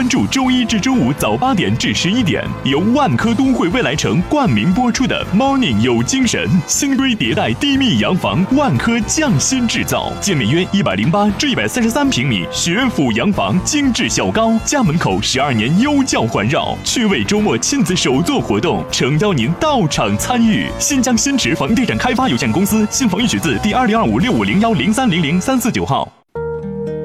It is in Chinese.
关注周一至周五早8点至11点，由万科都会未来城冠名播出的 Morning 有精神新规迭代低密洋房，万科匠心制造，建面约108至133平米学府洋房，精致小高，家门口12年优教环绕，趣味周末亲子手作活动，诚邀您到场参与。新疆新驰房地产开发有限公司新房预取自第2025650103003495号。